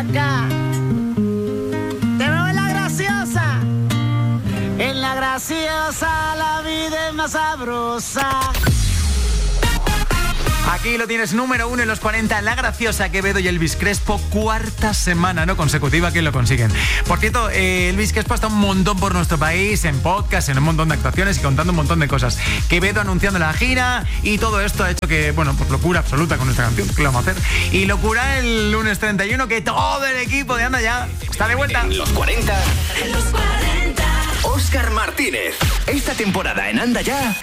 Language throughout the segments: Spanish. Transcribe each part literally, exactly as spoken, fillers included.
acá. Te veo en la graciosa. En la graciosa la vida es más sabrosa. Aquí lo tienes, número uno en los cuarenta, La Graciosa, Quevedo y Elvis Crespo, cuarta semana no consecutiva que lo consiguen. Por cierto, eh, Elvis Crespo está un montón por nuestro país, en podcast, en un montón de actuaciones y contando un montón de cosas. Quevedo anunciando la gira y todo esto ha hecho que, bueno, pues locura absoluta con nuestra canción, ¿qué le vamos a hacer? Y locura el lunes treinta y uno, que todo el equipo de Anda Ya está de vuelta. En los cuarenta, en los cuarenta, Óscar Martínez. Esta temporada en Anda Ya.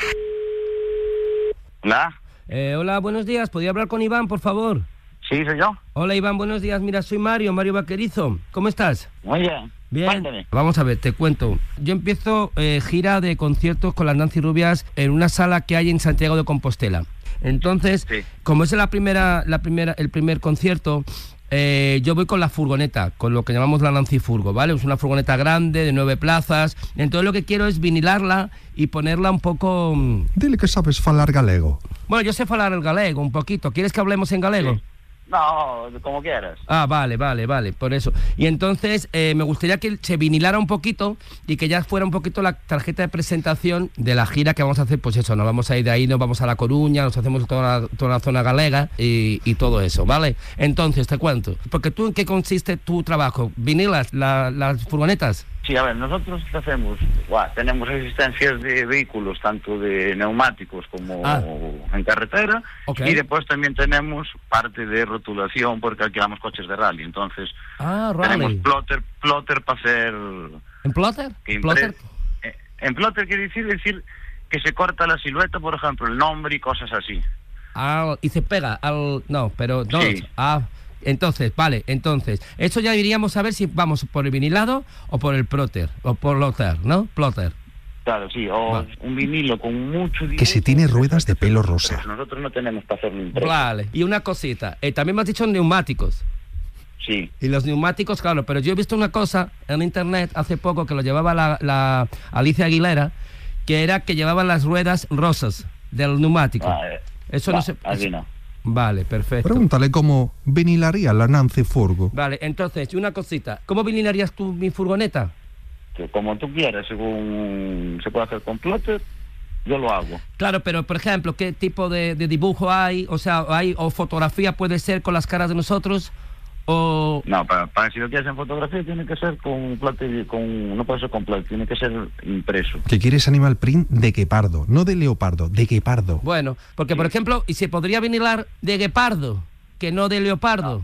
Hola. Eh, hola, buenos días. ¿Podría hablar con Iván, por favor? Sí, soy yo. Hola, Iván, buenos días. Mira, soy Mario, Mario Vaquerizo. ¿Cómo estás? Muy bien. Bien. Cuéntame. Vamos a ver, te cuento. Yo empiezo eh, gira de conciertos con las Nancy Rubias en una sala que hay en Santiago de Compostela. Entonces, Sí. como es la primera, la primera, el primer concierto, eh, yo voy con la furgoneta, con lo que llamamos la Nancy Furgo, ¿vale? Es una furgoneta grande, de nueve plazas. Entonces lo que quiero es vinilarla y ponerla un poco... Dile que sabes falar galego. Bueno, yo sé falar el galego un poquito. ¿Quieres que hablemos en galego? Sí. No, como quieras. Ah, vale, vale, vale, por eso. Y entonces eh, me gustaría que se vinilara un poquito y que ya fuera un poquito la tarjeta de presentación de la gira que vamos a hacer. Pues eso, nos vamos a ir de ahí, nos vamos a La Coruña, nos hacemos toda la, toda la zona galega y, y todo eso, ¿vale? Entonces, te cuento. Porque tú, ¿en qué consiste tu trabajo? ¿Vinilas la, las furgonetas? Sí, a ver, nosotros hacemos, buah, tenemos existencias de vehículos, tanto de neumáticos como Ah. en carretera, Ok. y después también tenemos parte de rotulación porque alquilamos coches de rally, entonces Ah, tenemos rally. plotter, plotter para hacer... ¿En plotter? que impre- ¿Plotter? eh, En plotter quiere decir, decir que se corta la silueta, por ejemplo, el nombre y cosas así. Ah, y se pega al... No, pero... No, Sí. Ah, entonces, vale, entonces... Eso ya iríamos a ver si vamos por el vinilado o por el plotter, o por plotter, ¿no? Plotter. Claro, sí, o Vale. un vinilo con mucho dibujo. Que si tiene ruedas de pelo rosa. Pero nosotros no tenemos para hacerlo impreso. Vale, y una cosita. Eh, también me has dicho neumáticos. Sí. Y los neumáticos, claro, pero yo he visto una cosa en internet hace poco que lo llevaba la, la Alicia Aguilera, que era que llevaban las ruedas rosas del neumático. Ah, eh, Eso va, no se... así no. Vale, perfecto. Pregúntale cómo vinilaría la Nancy Furgo. Vale, entonces, y una cosita. ¿Cómo vinilarías tú mi furgoneta? Que como tú quieras, según se puede hacer con plotter, yo lo hago. Claro, pero por ejemplo, ¿qué tipo de, de dibujo hay? O sea, hay o fotografía puede ser con las caras de nosotros o... No, para, para si lo quieres en fotografía tiene que ser con plotter, con, no puede ser con plotter, tiene que ser impreso. Que quieres animal print de guepardo, no de leopardo, de guepardo. Bueno, porque por ejemplo, y se podría vinilar de guepardo, que no de leopardo.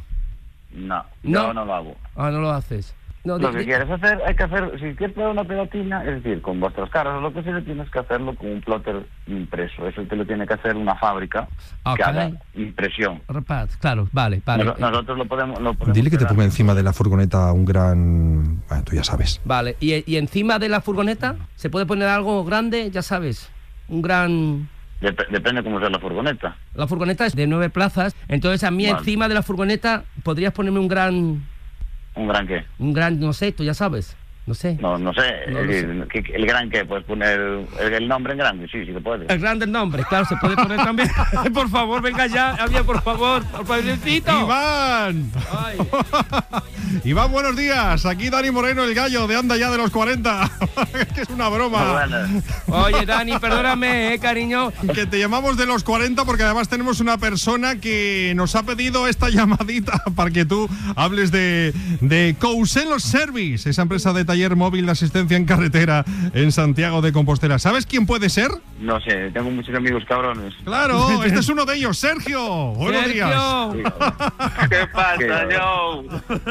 No, No. yo no lo hago. Ah, no lo haces. No, Lo di- que di- quieres hacer, hay que hacer, si quieres poner una pegatina, es decir, con vuestras caras o lo que sea, tienes que hacerlo con un plotter impreso. Eso te lo tiene que hacer una fábrica Ok. que haga impresión. Repat, claro, vale, vale. Nos- Nosotros lo podemos... Lo podemos Dile que te pegar. ponga encima de la furgoneta un gran... Bueno, tú ya sabes. Vale, y, y encima de la furgoneta se puede poner algo grande, ya sabes, un gran... Dep- depende cómo sea la furgoneta. La furgoneta es de nueve plazas, entonces a mí Vale. encima de la furgoneta podrías ponerme un gran... ¿Un gran qué? Un gran, no sé, tú ya sabes, no sé. No, no sé. No es lo decir, ¿qué- qué- ¿el gran qué? Puedes poner el, el nombre en grande, sí, sí lo puedes. El grande el nombre, claro, se puede poner también. Por favor, venga ya, Javier, por favor, por favorcito. ¡Iván! Ay. Iván, buenos días. Aquí Dani Moreno, el gallo de Anda Ya de los cuarenta. Que es una Muy broma. buenas. Oye, Dani, perdóname, eh, cariño. Que te llamamos de los cuarenta porque además tenemos una persona que nos ha pedido esta llamadita para que tú hables de, de Couselos Service, esa empresa de taller móvil de asistencia en carretera en Santiago de Compostela. ¿Sabes quién puede ser? No sé, tengo muchos amigos cabrones. Claro, este es uno de ellos, Sergio. Buenos días. Sergio. ¿Qué pasa, Joe?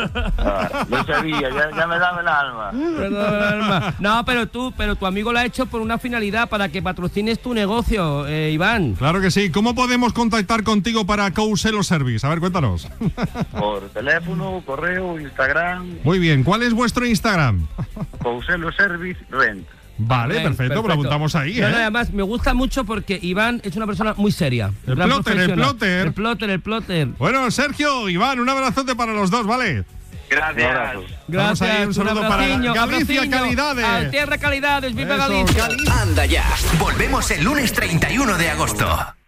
Ah, lo sabía, ya, ya me daba el alma. Perdón, Alma. No, pero tú, pero tu amigo lo ha hecho por una finalidad, para que patrocines tu negocio, eh, Iván. Claro que sí. ¿Cómo podemos contactar contigo para Couselos Service? A ver, cuéntanos. Por teléfono, correo, Instagram, Muy bien, ¿cuál es vuestro Instagram? Couselo Service Rent. Vale, Bien, perfecto, pues lo apuntamos ahí, No, ¿eh? no, además me gusta mucho porque Iván es una persona muy seria. El gran plotter, el profesional. plotter. El plotter, el plotter. Bueno, Sergio, Iván, un abrazote para los dos, ¿vale? Gracias. Vamos Gracias. ahí, un saludo para abraciño, Galicia abraciño. Calidades. Al Tierra Calidades, viva Eso, Galicia. Gali- Anda Ya. Volvemos el lunes treinta y uno de agosto.